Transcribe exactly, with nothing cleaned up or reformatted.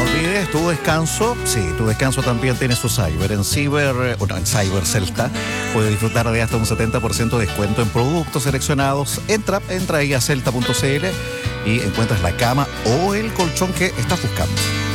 olvides tu descanso. Sí, tu descanso también tiene su Cyber. En Cyber, bueno, en Cyber Celta puedes disfrutar de hasta un setenta por ciento de descuento en productos seleccionados. Entra, entra ahí a celta punto c l y encuentras la cama o el colchón que estás buscando.